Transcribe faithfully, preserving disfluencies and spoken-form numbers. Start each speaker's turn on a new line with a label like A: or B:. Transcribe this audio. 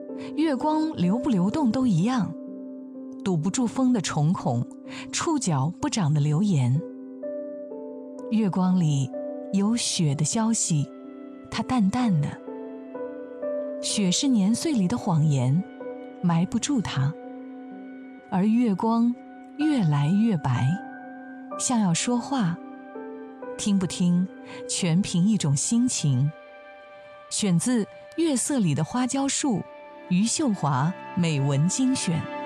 A: 月光流不流动都一样，堵不住风的重孔，触角不长的流言。月光里有雪的消息，它淡淡的。雪是年岁里的谎言，埋不住它。而月光越来越白，像要说话，听不听全凭一种心情。选自《月色里的花椒树》，余秀华美文精选。